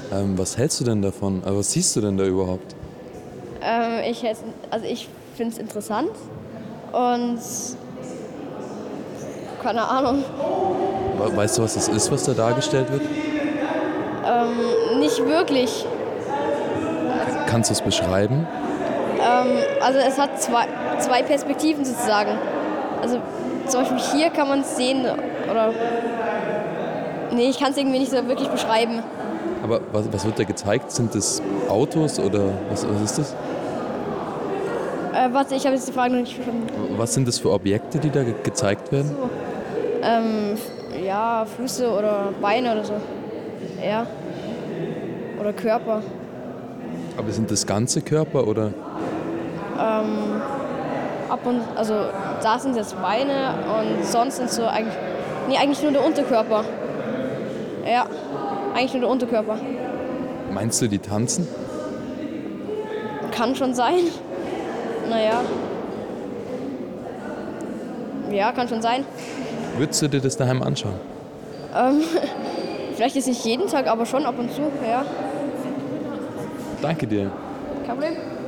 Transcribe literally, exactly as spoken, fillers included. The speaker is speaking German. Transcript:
Ähm, was hältst du denn davon? Also was siehst du denn da überhaupt? Ähm, ich hätt- also ich finde es interessant und keine Ahnung, We- Weißt du, was das ist, was da dargestellt wird? nicht wirklich. Kannst du es beschreiben? Also es hat zwei, zwei Perspektiven sozusagen. Also zum Beispiel hier kann man es sehen oder nee, ich kann es irgendwie nicht so wirklich beschreiben. Aber was, was wird da gezeigt? Sind das Autos oder was, was ist das? Äh, warte, ich habe jetzt die Frage noch nicht verstanden. Was sind das für Objekte, die da ge gezeigt werden? Ja, Füße oder Beine oder so. Ja. Oder Körper. Aber sind das ganze Körper oder? Ab und also da sind jetzt Beine und sonst sind so eigentlich. Nee, eigentlich nur der Unterkörper. Ja. Eigentlich nur der Unterkörper. Meinst du, die tanzen? Kann schon sein. Naja. Ja, kann schon sein. Würdest du dir das daheim anschauen? Vielleicht jetzt nicht jeden Tag, aber schon ab und zu, ja. Danke dir. Kein Problem.